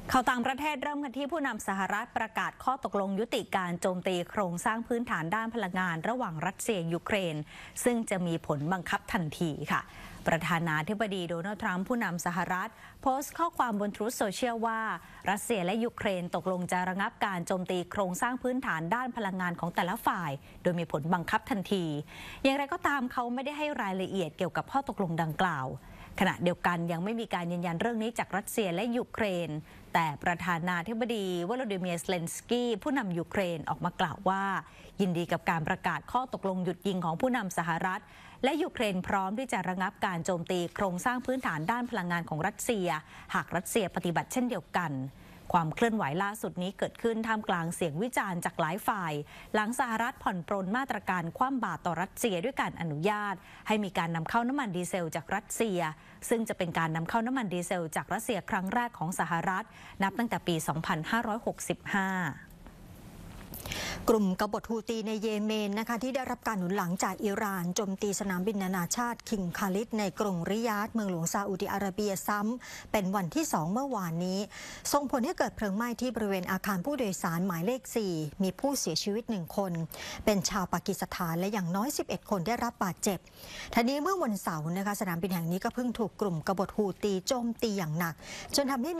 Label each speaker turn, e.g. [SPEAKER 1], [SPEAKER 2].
[SPEAKER 1] ข่าวต่างประเทศเริ่มกันที่ผู้นำสหรัฐประกาศข้อตกลงยุติการโจมตีโครงสร้างพื้นฐานด้านพลังงานระหว่างรัสเซียยูเครนซึ่งจะมีผลบังคับทันทีค่ะประธานาธิบดีโดนัลด์ทรัมป์ผู้นำสหรัฐโพสต์ข้อความบน Truth Social ว่ารัสเซียและยูเครนตกลงจะระงับการโจมตีโครงสร้างพื้นฐานด้านพลังงานของแต่ละฝ่ายโดยมีผลบังคับทันทีอย่างไรก็ตามเขาไม่ได้ให้รายละเอียดเกี่ยวกับข้อตกลงดังกล่าวขณะเดียวกันยังไม่มีการยืนยันเรื่องนี้จากรัสเซียและยูเครนแต่ประธานาธิบดีวโลดิเมียร์ เซเลนสกี้ผู้นำยูเครนออกมากล่าวว่ายินดีกับการประกาศข้อตกลงหยุดยิงของผู้นำสหรัฐและยูเครนพร้อมที่จะระงับการโจมตีโครงสร้างพื้นฐานด้านพลังงานของรัสเซียหากรัสเซียปฏิบัติเช่นเดียวกันความเคลื่อนไหวล่าสุดนี้เกิดขึ้นท่ามกลางเสียงวิจารณ์จากหลายฝ่ายหลังสหรัฐผ่อนปรนมาตรการคว่ำบาตรต่อรัสเซียด้วยการอนุญาตให้มีการนำเข้าน้ำมันดีเซลจากรัสเซียซึ่งจะเป็นการนำเข้าน้ำมันดีเซลจากรัสเซียครั้งแรกของสหรัฐนับตั้งแต่ปี 2565
[SPEAKER 2] กลุ่มกบฏฮูตีในเยเมนนะคะที่ได้รับการหนุนหลังจากอิหร่านโจมตีสนามบินนานาชาติคิงคาลิดในกรุงริยาดเมืองหลวงซาอุดิอาระเบียซ้ำเป็นวันที่2เมื่อวานนี้ส่งผลให้เกิดเพลิงไหม้ที่บริเวณอาคารผู้โดยสารหมายเลข4มีผู้เสียชีวิต1คนเป็นชาวปากีสถานและอย่างน้อย11คนได้รับบาดเจ็บทีนี้เมื่อวันเสาร์นะคะสนามบินแห่งนี้ก็เพิ่งถูกกลุ่มกบฏฮูตีโจมตีอย่างหนักจนทำให้